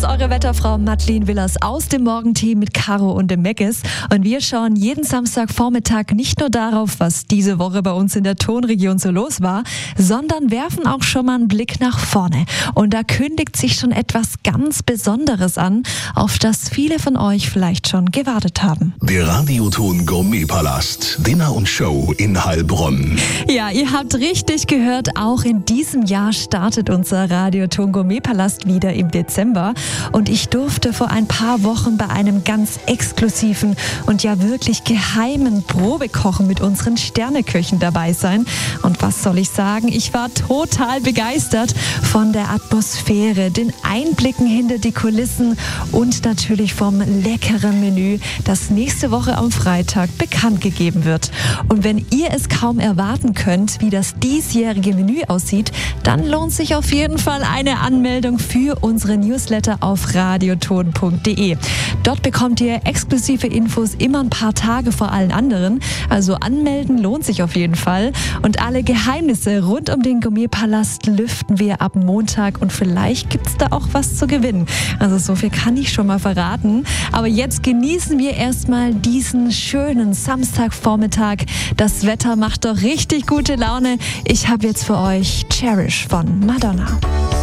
eure Wetterfrau Madeleine Willers aus dem Morgenteam mit Caro und dem Meggis. Und wir schauen jeden Samstagvormittag nicht nur darauf, was diese Woche bei uns in der Tonregion so los war, sondern werfen auch schon mal einen Blick nach vorne. Und da kündigt sich schon etwas ganz Besonderes an, auf das viele von euch vielleicht schon gewartet haben. Der Radioton Gourmet-Palast, Dinner und Show in Heilbronn. Ja, ihr habt richtig gehört, auch in diesem Jahr startet unser Radioton Gourmet-Palast wieder im Dezember. Und ich durfte vor ein paar Wochen bei einem ganz exklusiven und ja wirklich geheimen Probekochen mit unseren Sterneköchen dabei sein. Und was soll ich sagen, ich war total begeistert von der Atmosphäre, den Einblicken hinter die Kulissen und natürlich vom leckeren Menü, das nächste Woche am Freitag bekannt gegeben wird. Und wenn ihr es kaum erwarten könnt, wie das diesjährige Menü aussieht, dann lohnt sich auf jeden Fall eine Anmeldung für unsere Newsletter auf radioton.de. Dort bekommt ihr exklusive Infos immer ein paar Tage vor allen anderen. Also anmelden lohnt sich auf jeden Fall. Und alle Geheimnisse rund um den Gourmet-Palast lüften wir ab Montag und vielleicht gibt's da auch was zu gewinnen. Also so viel kann ich schon mal verraten. Aber jetzt genießen wir erstmal diesen schönen Samstagvormittag. Das Wetter macht doch richtig gute Laune. Ich habe jetzt für euch Cherish von Madonna.